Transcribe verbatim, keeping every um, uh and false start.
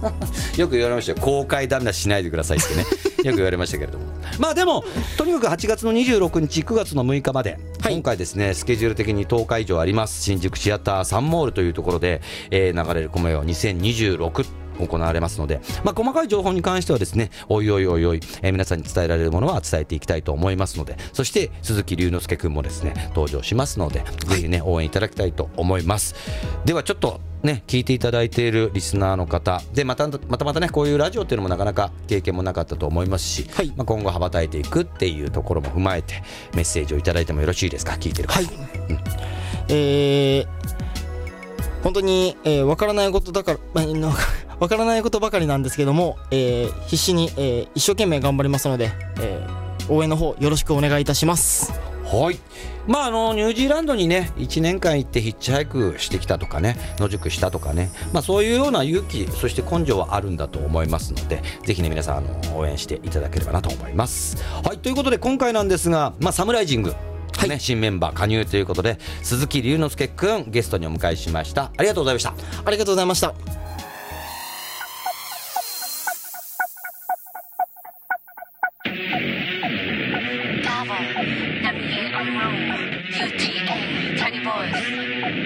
よく言われましたよ、公開ダメ出ししないでくださいってねよく言われましたけれども、まあでもとにかくはちがつのにじゅうろくにちくがつのむいかまで、はい、今回ですねスケジュール的にとおか以上あります。新宿シアターサンモールというところで、えー、流れるコメよにせんにじゅうろく行われますので、まあ、細かい情報に関してはですねおいおいおいおい、えー、皆さんに伝えられるものは伝えていきたいと思いますので、そして鈴木隆之介くんもですね登場しますので、ぜひね応援いただきたいと思います。ではちょっとね聞いていただいているリスナーの方で、またまたまたねこういうラジオっていうのもなかなか経験もなかったと思いますし、はい、まあ、今後羽ばたいていくっていうところも踏まえてメッセージをいただいてもよろしいですか。聞いてる方、はい、うん、 えー、本当に、えー、分からないことだから、まあわからないことばかりなんですけども、えー、必死に、えー、一生懸命頑張りますので、えー、応援の方よろしくお願いいたします。 はい、まあ、あのニュージーランドにねいちねんかん行ってヒッチハイクしてきたとかね、野宿したとかね、まあ、そういうような勇気そして根性はあるんだと思いますので、ぜひね皆さんあの応援していただければなと思います。はい、ということで今回なんですが、まあ、サムライジング、はいね、新メンバー加入ということで鈴木隆之介くんゲストにお迎えしました。ありがとうございました。 ありがとうございました。 Bravo, navigate on road, U T A, Tiny Boys.